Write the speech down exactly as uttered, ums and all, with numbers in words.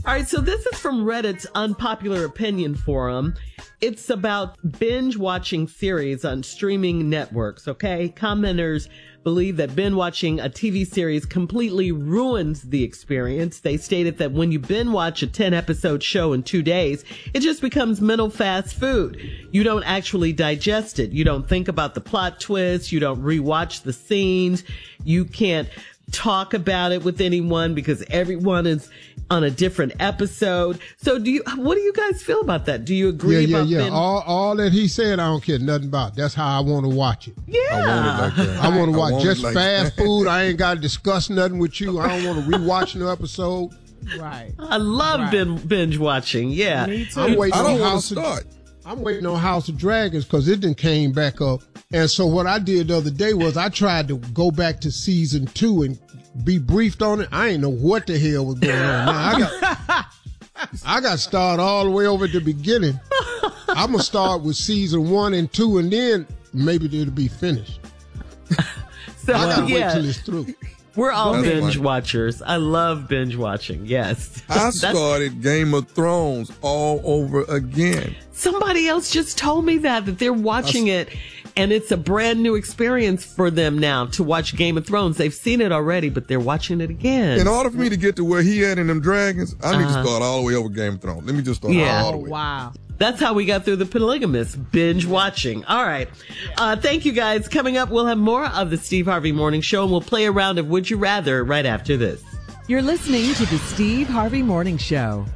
All right, so this is from Reddit's Unpopular Opinion Forum. It's about binge watching series on streaming networks, okay? Commenters believe that binge watching a T V series completely ruins the experience. They stated that when you binge watch a ten episode show in two days, it just becomes mental fast food. You don't actually digest it. You don't think about the plot twists. You don't rewatch the scenes. You can't talk about it with anyone because everyone is on a different episode. So do you, what do you guys feel about that? Do you agree yeah, about yeah, yeah. Ben? All, all that he said, I don't care nothing about. That's how I want to watch it. Yeah. I want it like that. I want to watch want just like fast that. food. I ain't got to discuss nothing with you. I don't want to rewatch no episode. Right. I love Right. bin, binge watching. Yeah. Me too. I'm waiting I don't on want to House of, start. I'm waiting on House of Dragons because it done came back up. And so what I did the other day was I tried to go back to season two and be briefed on it. I ain't know what the hell was going on. Now I got I got to start all the way over at the beginning. I'm gonna start with season one and two, and then maybe it'll be finished. So I gotta yeah, wait till it's through. we're all That's binge funny. watchers. I love binge watching. Yes. I That's- started Game of Thrones all over again. Somebody else just told me that, that they're watching it and it's a brand new experience for them now to watch Game of Thrones. They've seen it already, but they're watching it again. In order for me to get to where he at in them dragons, I need Uh-huh. to start all the way over Game of Thrones. Let me just start Yeah. all Oh, the way. wow. That's how we got through the polygamous, binge watching. All right. Uh, thank you guys. Coming up, we'll have more of the Steve Harvey Morning Show and we'll play a round of Would You Rather right after this. You're listening to the Steve Harvey Morning Show.